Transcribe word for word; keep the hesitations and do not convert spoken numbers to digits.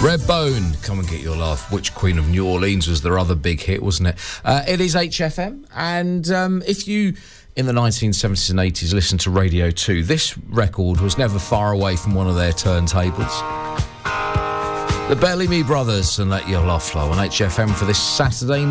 Redbone, Come and Get Your Love. Witch Queen of New Orleans was their other big hit, wasn't it? Uh, it is H F M, and um, if you, in the nineteen seventies and eighties, listened to Radio two, this record was never far away from one of their turntables. The Bellamy Brothers and Let Your Love Flow on H F M for this Saturday